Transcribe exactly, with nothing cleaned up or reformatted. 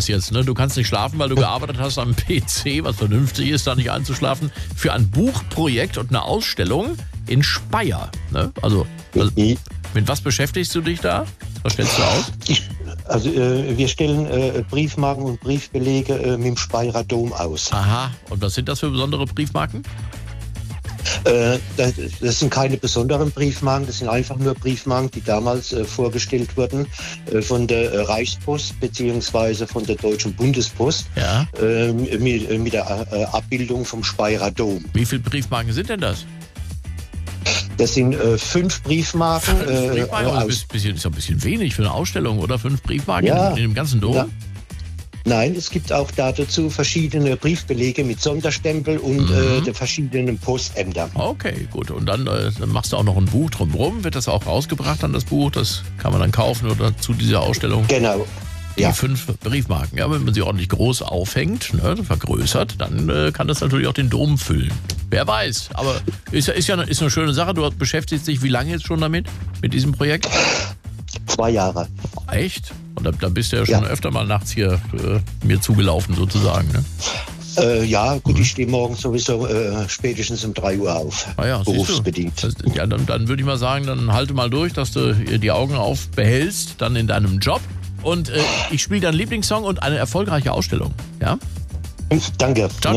jetzt, ne? Du kannst nicht schlafen, weil du gearbeitet hast am P C, was vernünftig ist, da nicht einzuschlafen, für ein Buchprojekt und eine Ausstellung in Speyer. Ne? Also, also mit was beschäftigst du dich da? Was stellst du aus? Ich, also äh, wir stellen äh, Briefmarken und Briefbelege äh, mit dem Speyerer Dom aus. Aha, und was sind das für besondere Briefmarken? Äh, das, das sind keine besonderen Briefmarken, das sind einfach nur Briefmarken, die damals äh, vorgestellt wurden äh, von der äh, Reichspost bzw. von der Deutschen Bundespost Ja. äh, mit, mit der äh, Abbildung vom Speyerer Dom. Wie viele Briefmarken sind denn das? Das sind äh, fünf Briefmarken. Fünf äh, Briefmarken? äh, Das aus, ist, bisschen, ist ja ein bisschen wenig für eine Ausstellung, oder? Fünf Briefmarken Ja. in, in dem ganzen Dom? Ja. Nein, es gibt auch da dazu verschiedene Briefbelege mit Sonderstempel und Mhm. äh, der verschiedenen Postämtern. Okay, gut. Und dann, äh, dann machst du auch noch ein Buch drumherum. Wird das auch rausgebracht dann, das Buch? Das kann man dann kaufen oder zu dieser Ausstellung? Genau. Die Ja. fünf Briefmarken. Ja, wenn man sie ordentlich groß aufhängt, ne, vergrößert, dann äh, kann das natürlich auch den Dom füllen. Wer weiß. Aber ist ja, ist ja eine, ist eine schöne Sache. Du beschäftigst dich wie lange jetzt schon damit? Mit diesem Projekt? Zwei Jahre. Echt? Und da, da bist du ja schon Ja. öfter mal nachts hier äh, mir zugelaufen sozusagen. Ne? Äh, ja, gut, ich stehe morgens sowieso äh, spätestens um drei Uhr auf. Ah ja, siehst du. Berufsbedingt. Das, ja, dann, dann würde ich mal sagen, dann halte mal durch, dass du die Augen aufbehältst, dann in deinem Job. Und äh, ich spiele deinen Lieblingssong und eine erfolgreiche Ausstellung. Ja? Danke. Ciao,